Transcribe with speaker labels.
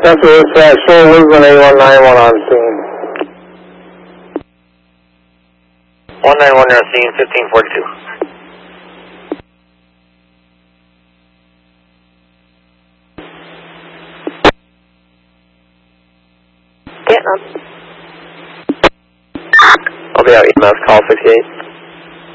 Speaker 1: Central Dispatch, Shane Lisbon, 8191 on scene.
Speaker 2: 191 on scene, 1542.
Speaker 3: Getting them.
Speaker 2: I'll be out EMS, call 68.